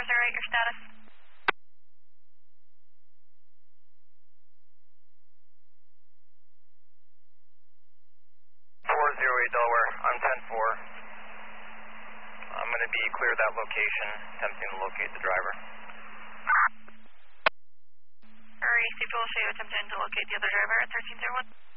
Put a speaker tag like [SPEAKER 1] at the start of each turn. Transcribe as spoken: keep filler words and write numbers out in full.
[SPEAKER 1] zero eight, your status?
[SPEAKER 2] four zero eight Delaware, I'm ten four. I'm going to be clear of that location, attempting to locate the driver.
[SPEAKER 1] Hurry, C P will show you attempting to locate the other driver at thirteen zero one.